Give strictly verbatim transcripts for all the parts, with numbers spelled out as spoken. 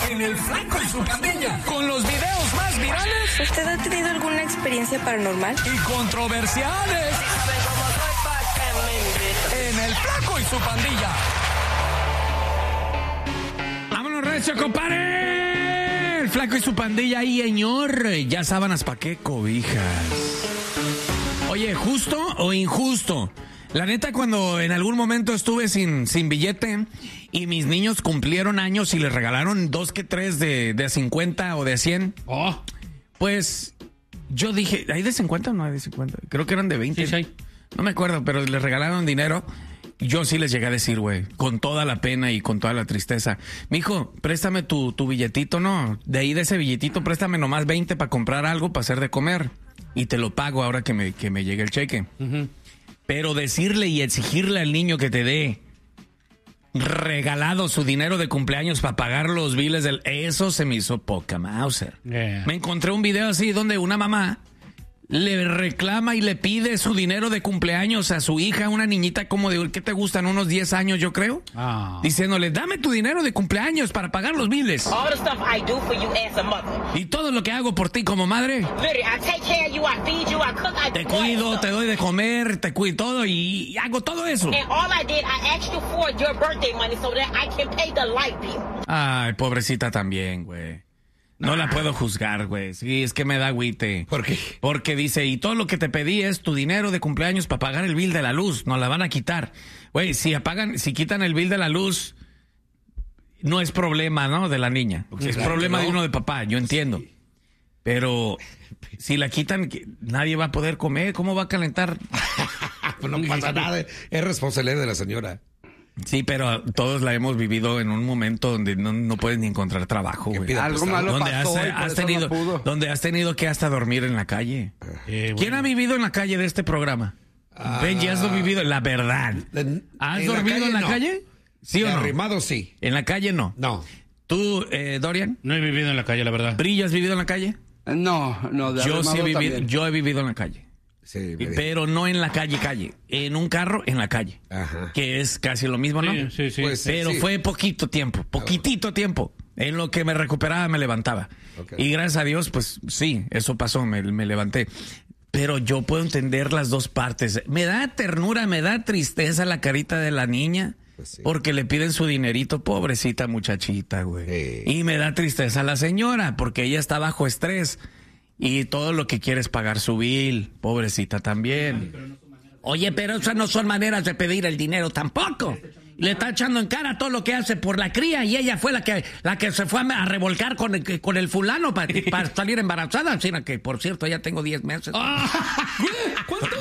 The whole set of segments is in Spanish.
en El Flaco y su Pandilla, con los videos más virales. ¿Usted ha tenido alguna experiencia paranormal? Y controversiales. En El Flaco y su Pandilla. ¡Vámonos, recio, compadre! El Flaco y su Pandilla ahí, señor. Ya sábanas pa' qué cobijas. Oye, ¿justo o injusto? La neta, cuando en algún momento estuve sin, sin billete y mis niños cumplieron años y les regalaron dos que tres de, de cincuenta o de cien, oh. pues yo dije, ¿hay de cincuenta o no hay de cincuenta? Creo que eran de veinte. Sí, sí. No me acuerdo, pero les regalaron dinero. Yo sí les llegué a decir, güey, con toda la pena y con toda la tristeza. Mijo, préstame tu, tu billetito, ¿no? De ahí de ese billetito, préstame nomás veinte para comprar algo, para hacer de comer. Y te lo pago ahora que me, que me llegue el cheque. Uh-huh. Pero decirle y exigirle al niño que te dé regalado su dinero de cumpleaños para pagar los biles del... Eso se me hizo poca Mauser. Yeah. Me encontré un video así donde una mamá le reclama y le pide su dinero de cumpleaños a su hija, una niñita como de, ¿qué te gustan? Unos diez años, yo creo. Ah. Diciéndole, dame tu dinero de cumpleaños para pagar los biles. All the stuff I do for you as a mother. Y todo lo que hago por ti como madre. Literally, I take care of you, I feed you, I cook, I Te do all cuido, that te stuff. doy de comer, te cuido todo y, y hago todo eso. And all I did, I asked you for your birthday money so that I can pay the light bill. Ay, pobrecita también, güey. No la puedo juzgar, güey. Sí, es que me da agüite. ¿Por qué? Porque dice, y todo lo que te pedí es tu dinero de cumpleaños para pagar el bill de la luz. Nos la van a quitar. Güey, si apagan, si quitan el bill de la luz, no es problema, ¿no? De la niña. Es Claro problema que no. de uno de papá, yo entiendo. Sí. Pero si la quitan, nadie va a poder comer. ¿Cómo va a calentar? Pues no pasa nada. Es responsabilidad de la señora. Sí, pero todos la hemos vivido en un momento donde no, no puedes ni encontrar trabajo, Que güey. pida Algo prestado. malo Donde has, pasó y por has eso tenido, no pudo. donde has tenido que hasta dormir en la calle. Eh, ¿Quién bueno. ha vivido en la calle de este programa? Ah. Benji, ¿has vivido? La verdad. En- ¿Has en la dormido calle, en la no. calle? ¿Sí o De no? arrimado, sí. En la calle no. No. ¿Tú, eh, Dorian? No he vivido en la calle, la verdad. ¿Brillo has vivido en la calle? No, no, de Yo sí he arrimado vivido, también. yo he vivido en la calle. Sí, me dijo. Pero no en la calle, calle. En un carro, en la calle. Ajá. Que es casi lo mismo, ¿no? Sí, sí, sí. Pues, Pero sí. fue poquito tiempo, poquitito tiempo. En lo que me recuperaba me levantaba. Ok. Y gracias a Dios, pues sí, eso pasó, me, me levanté. Pero yo puedo entender las dos partes. Me da ternura, me da tristeza la carita de la niña. Pues sí. Porque le piden su dinerito, pobrecita muchachita, güey. Sí. Y me da tristeza la señora, porque ella está bajo estrés. Y todo lo que quiere es pagar su bill, pobrecita también. Oye, pero esas no son maneras de pedir el dinero tampoco. Le está echando en cara todo lo que hace por la cría y ella fue la que la que se fue a, a revolcar con el, con el fulano para para salir embarazada. Sino que, por cierto, ya tengo diez meses. ¿Cuánto?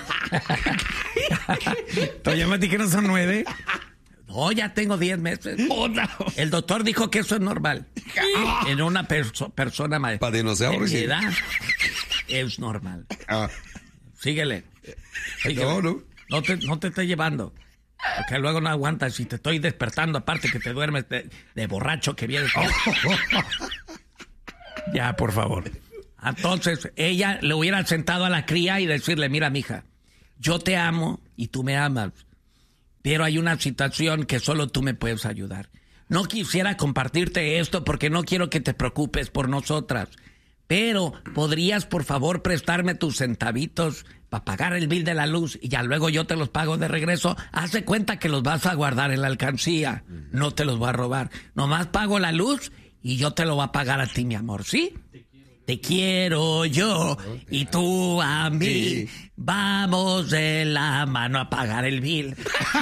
Oye, Mati, que no son nueve. No, ya tengo diez meses. El doctor dijo que eso es normal. En una perso- persona ma- Para dinosaurios, de mi sí. edad es normal. Ah, Síguele. Síguele. no, no. No te, no te estés llevando. Porque luego no aguantas y te estoy despertando, aparte que te duermes de, de borracho que vienes. Ya, por favor. Entonces, ella le hubiera sentado a la cría y decirle, mira, mija, yo te amo y tú me amas, pero hay una situación que solo tú me puedes ayudar. No quisiera compartirte esto porque no quiero que te preocupes por nosotras, pero ¿podrías, por favor, prestarme tus centavitos para pagar el bill de la luz y ya luego yo te los pago de regreso? Haz de cuenta que los vas a guardar en la alcancía. No te los voy a robar. Nomás pago la luz y yo te lo voy a pagar a ti, mi amor, ¿sí? Te quiero yo y tú a mí. Sí. Vamos de la mano a pagar el bill.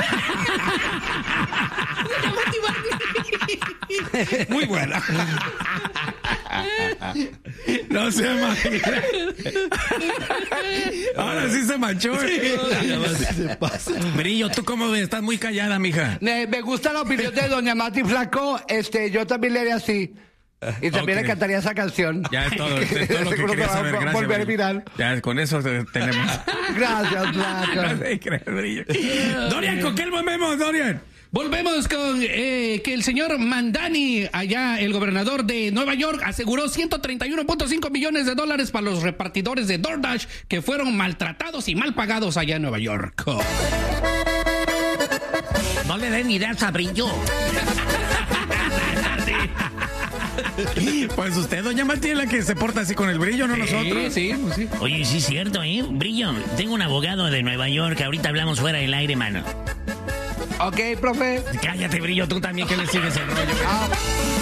Muy buena. No se imagina. Ahora sí se manchó. Brillo, ¿tú cómo ves? Estás muy callada, mija. Me, me gusta la opinión de doña Mati Flaco. Este, yo también le haría así. Y también Ok. le cantaría esa canción. Ya es todo, es todo lo que Seguro quería va a saber. Gracias, volver Brillo. viral. Ya, con eso te- tenemos. Gracias, Flaco. No sé, crees, Brillo. Dorian, ¿con qué volvemos, Dorian? Volvemos con eh, que el señor Mandani, allá el gobernador de Nueva York, aseguró ciento treinta y uno punto cinco millones de dólares para los repartidores de DoorDash que fueron maltratados y mal pagados allá en Nueva York. Oh. No le den ideas a Brillo. Pues usted, doña Mati, es la que se porta así con el brillo, no nosotros. Sí, sí, pues sí. Oye, sí es cierto, ¿eh? Brillo, tengo un abogado de Nueva York, ahorita hablamos fuera del aire, mano. Ok, profe. Cállate, Brillo, tú también que le sigues el rollo. Ah.